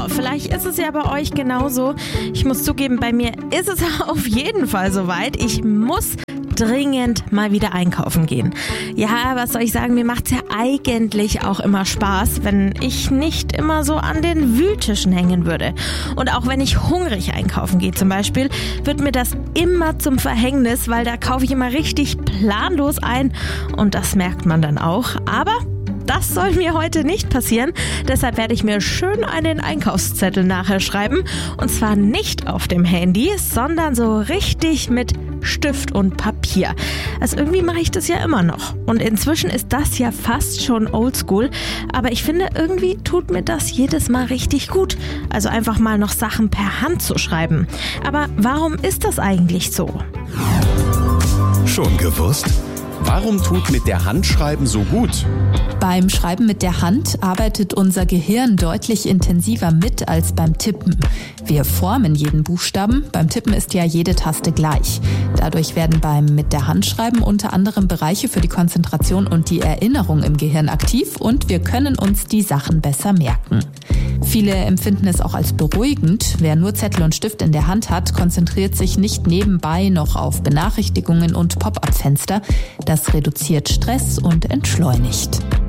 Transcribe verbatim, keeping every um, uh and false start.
vielleicht ist es ja bei euch genauso. Ich muss zugeben, bei mir ist es auf jeden Fall soweit. Ich muss dringend mal wieder einkaufen gehen. Ja, was soll ich sagen, mir macht's ja eigentlich auch immer Spaß, wenn ich nicht immer so an den Wühltischen hängen würde. Und auch wenn ich hungrig einkaufen gehe zum Beispiel, wird mir das immer zum Verhängnis, weil da kaufe ich immer richtig planlos ein und das merkt man dann auch. Aber das soll mir heute nicht passieren. Deshalb werde ich mir schön einen Einkaufszettel nachher schreiben. Und zwar nicht auf dem Handy, sondern so richtig mit Stift und Papier. Also irgendwie mache ich das ja immer noch. Und inzwischen ist das ja fast schon oldschool. Aber ich finde, irgendwie tut mir das jedes Mal richtig gut. Also einfach mal noch Sachen per Hand zu schreiben. Aber warum ist das eigentlich so? Schon gewusst? Warum tut mit der Hand schreiben so gut? Beim Schreiben mit der Hand arbeitet unser Gehirn deutlich intensiver mit als beim Tippen. Wir formen jeden Buchstaben, beim Tippen ist ja jede Taste gleich. Dadurch werden beim mit der Hand schreiben unter anderem Bereiche für die Konzentration und die Erinnerung im Gehirn aktiv und wir können uns die Sachen besser merken. Viele empfinden es auch als beruhigend. Wer nur Zettel und Stift in der Hand hat, konzentriert sich nicht nebenbei noch auf Benachrichtigungen und Pop-up-Fenster. Das reduziert Stress und entschleunigt.